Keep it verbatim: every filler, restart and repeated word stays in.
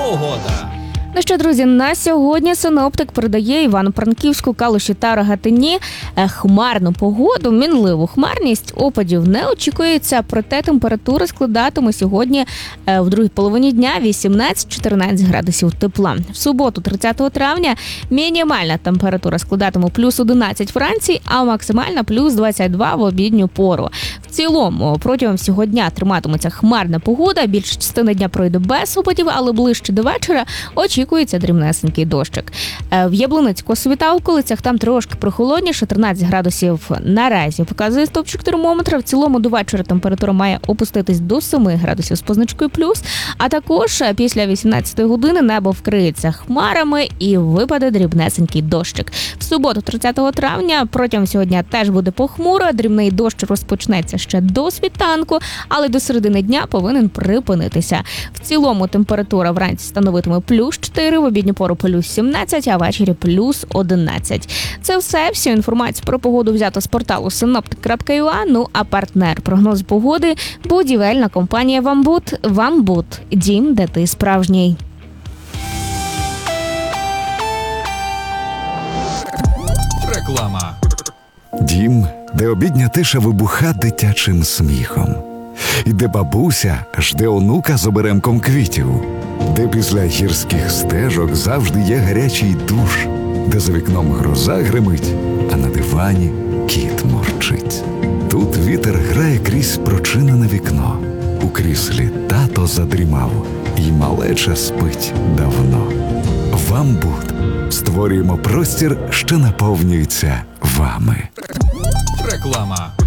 Погода. Ну що, друзі, на сьогодні синоптик передає Івано-Франківську, Калуші та Рогатині хмарну погоду, мінливу хмарність, опадів не очікується, проте температура складатиме сьогодні в другій половині дня вісімнадцять-чотирнадцять градусів тепла. В суботу, тридцятого травня, мінімальна температура складатиме плюс одинадцять вранці, а максимальна плюс двадцять два в обідню пору. В цілому, протягом всього дня триматиметься хмарна погода, більша частина дня пройде без опадів, але ближче до вечора очікується дрібнесенький дощик. В Яблунецьку світа в околицях там трошки прохолодніше, тринадцять градусів наразі показує стопчик термометра. В цілому до вечора температура має опуститись до семи градусів з позначкою плюс, а також після вісімнадцятої години небо вкриється хмарами і випаде дрібнесенький дощик. В суботу, тридцятого травня, протягом всього дня теж буде похмуро, дрібний дощ розпочнеться ще до світанку, але до середини дня повинен припинитися. В цілому температура вранці становитиме плюс чотири, в обідню пору плюс сімнадцять, а ввечері плюс одинадцять. Це все, всю інформацію про погоду взято з порталу синоптик крапка ю а, ну а партнер прогноз погоди – будівельна компанія «Вамбут». «Вамбут» – дім, де ти справжній. Реклама. Дім, де обідня тиша вибуха дитячим сміхом. І де бабуся жде онука з оберемком квітів. Де після гірських стежок завжди є гарячий душ. Де за вікном гроза гримить, а на дивані кіт мурчить. Тут вітер грає крізь прочинене вікно. У кріслі тато задрімав, і малеча спить давно. «Вамбут» створюємо простір, що наповнюється вами. Реклама.